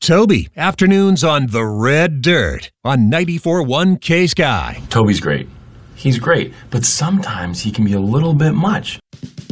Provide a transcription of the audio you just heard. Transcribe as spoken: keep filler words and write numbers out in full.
Toby, afternoons on The Red Dirt on ninety-four point one K-Sky. Toby's great. He's great, but sometimes he can be a little bit much.